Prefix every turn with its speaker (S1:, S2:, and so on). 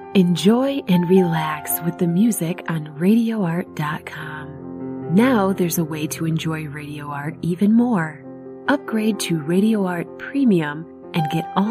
S1: Enjoy and relax with the music on RadioArt.com. Now there's a way to enjoy Radio Art even more. Upgrade to Radio Art Premium and get all